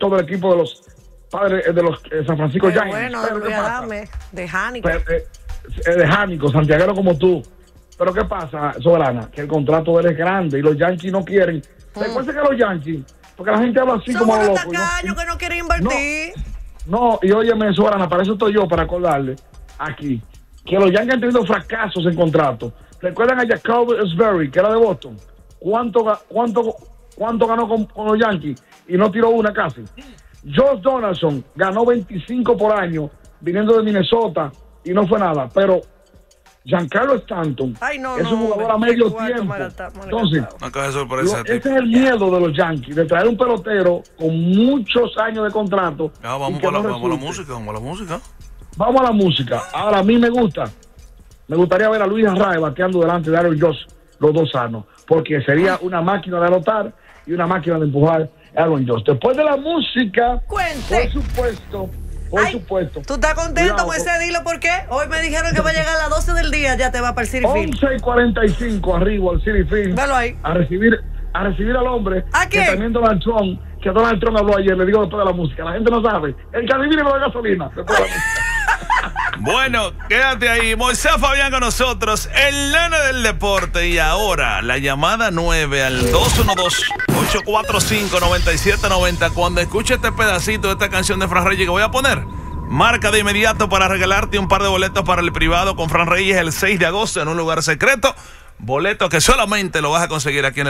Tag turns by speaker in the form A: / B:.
A: todo el equipo de los padres de los San Francisco Giants.
B: Bueno, de Jánico.
A: De Jánico, santiaguero como tú. Pero ¿qué pasa, Soberana? Que el contrato de él es grande y los Yankees no quieren. Recuerda que los Yankees, porque la gente habla así
B: son
A: como
B: unos
A: loco.
B: tacaños que no quieren invertir.
A: No, y óyeme, Soberana, para eso estoy yo, para acordarle aquí, que los Yankees han tenido fracasos en contrato. ¿Recuerdan a Jacob Ellsbury, que era de Boston? ¿Cuánto ganó con los Yankees? Y no tiró una casi. Josh Donaldson ganó 25 por año viniendo de Minnesota y no fue nada. Pero Giancarlo Stanton es un jugador a medio tiempo. Entonces, ese es el miedo de los Yankees, de traer un pelotero con muchos años de contrato.
C: Vamos a la música.
A: Vamos a la música. Ahora, a mí me gustaría ver a Luis Arraez bateando delante de Aaron Judge, los dos sanos, porque sería una máquina de anotar y una máquina de empujar a Aaron Judge. Después de la música,
B: cuente.
A: Por supuesto.
B: ¿Tú estás contento con ese dilo? ¿Por qué? Hoy me dijeron que va a llegar a las 12 del día, ya te va para el City Field.
A: 11:45 arriba al City Field.
B: Velo ahí.
A: A recibir al hombre.
B: ¿A quién?
A: Que también Donald Trump habló ayer, le digo después de la música. La gente no sabe. El que adivine lo de gasolina. Después de la música.
C: Bueno, quédate ahí. Moisés Fabián con nosotros, el nene del deporte. Y ahora, la llamada 9 al 212-845-9790. Cuando escuche este pedacito de esta canción de Fran Reyes que voy a poner, marca de inmediato para regalarte un par de boletos para el privado con Fran Reyes el 6 de agosto en un lugar secreto. Boletos que solamente lo vas a conseguir aquí en